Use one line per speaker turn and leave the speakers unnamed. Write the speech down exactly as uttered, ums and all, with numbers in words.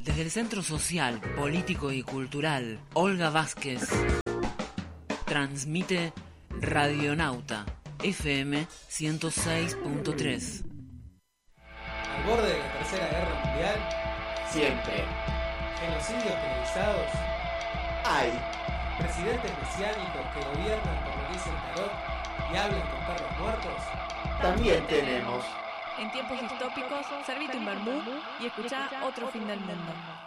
Desde el Centro Social, Político y Cultural Olga Vázquez transmite Radionauta F M ciento seis punto tres.
Al borde de la Tercera Guerra Mundial,
siempre.
Genocidios televisados,
hay.
Presidentes mesiánicos que gobiernan como dice el tarot y hablan con perros muertos,
también tenemos.
En tiempos distópicos, servite un vermú y escuchá Otro Fin del Mundo.